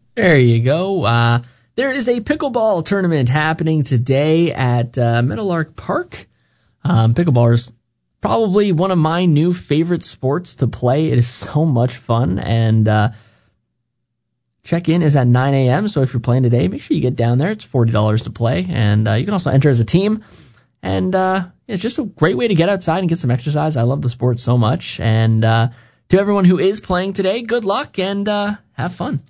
There you go. There is a pickleball tournament happening today at Meadowlark Park. Pickleball is probably one of my new favorite sports to play. It is so much fun, and check-in is at 9 a.m., so if you're playing today, make sure you get down there. It's $40 to play, and you can also enter as a team. And it's just a great way to get outside and get some exercise. I love the sport so much. And to everyone who is playing today, good luck and have fun.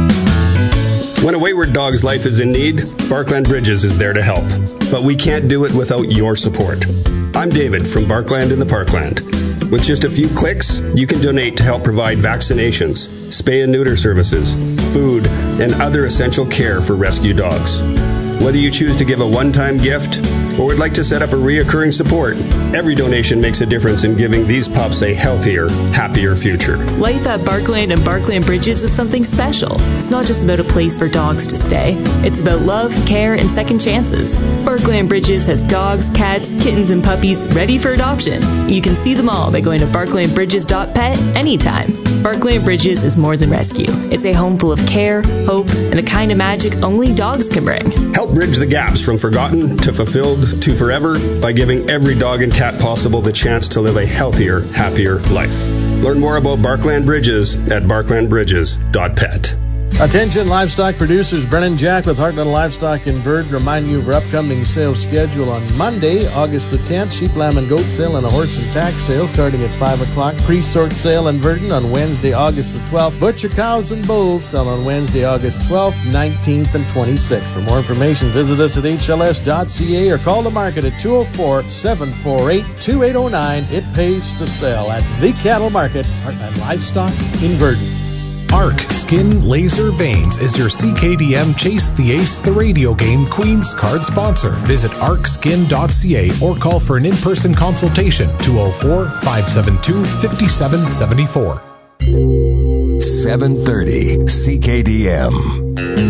When a wayward dog's life is in need, Barkland Bridges is there to help. But we can't do it without your support. I'm David from Barkland in the Parkland. With just a few clicks, you can donate to help provide vaccinations, spay and neuter services, food, and other essential care for rescue dogs. Whether you choose to give a one-time gift or would like to set up a reoccurring support, every donation makes a difference in giving these pups a healthier, happier future. Life at Barkland and Barkland Bridges is something special. It's not just about a place for dogs to stay. It's about love, care, and second chances. Barkland Bridges has dogs, cats, kittens, and puppies ready for adoption. You can see them all by going to barklandbridges.pet anytime. Barkland Bridges is more than rescue. It's a home full of care, hope, and the kind of magic only dogs can bring. Help bridge the gaps from forgotten to fulfilled to forever by giving every dog and cat possible the chance to live a healthier, happier life. Learn more about Barkland Bridges at barklandbridges.pet. Attention livestock producers, Brennan Jack with Heartland Livestock in Verdun remind you of our upcoming sales schedule on Monday, August the 10th, sheep, lamb, and goat sale and a horse and tax sale starting at 5 o'clock. Pre-sort sale in Verdun on Wednesday, August the 12th. Butcher cows and bulls sell on Wednesday, August 12th, 19th, and 26th. For more information, visit us at hls.ca or call the market at 204-748-2809. It pays to sell at the Cattle Market, Heartland Livestock in Verdun. Arc Skin Laser Veins is your CKDM Chase the Ace the radio game Queen's card sponsor. Visit arcskin.ca or call for an in-person consultation 204-572-5774. 730 CKDM.